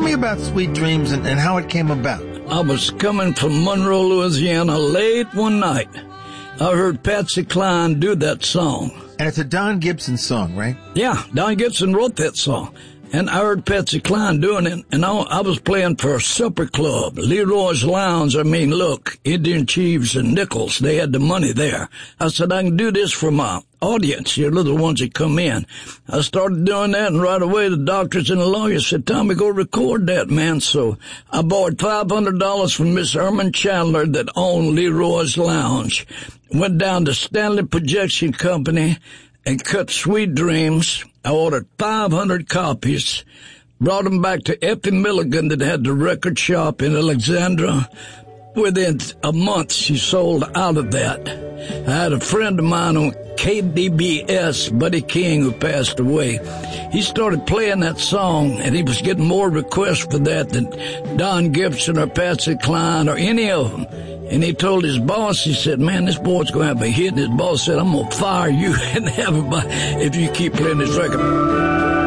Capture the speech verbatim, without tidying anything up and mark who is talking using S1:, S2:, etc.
S1: me about Sweet Dreams and, and how it came about.
S2: I was coming from Monroe, Louisiana late one night. I heard Patsy Cline do that song.
S1: And it's a Don Gibson song, right?
S2: Yeah, Don Gibson wrote that song. And I heard Patsy Cline doing it, and I, I was playing for a supper club, Leroy's Lounge. I mean, look, Indian Chiefs and Nichols, they had the money there. I said, I can do this for my audience, you know, the ones that come in. I started doing that, and right away the doctors and the lawyers said, Tommy, go record that, man. So I borrowed five hundred dollars from Miss Herman Chandler that owned Leroy's Lounge, went down to Stanley Projection Company and cut Sweet Dreams. I ordered five hundred copies, brought them back to Effie Milligan that had the record shop in Alexandria. Within a month, she sold out of that. I had a friend of mine on K D B S, Buddy King, who passed away. He started playing that song, and he was getting more requests for that than Don Gibson or Patsy Cline or any of them. And he told his boss, he said, man, this boy's going to have a hit. And his boss said, I'm going to fire you and everybody if you keep playing this record.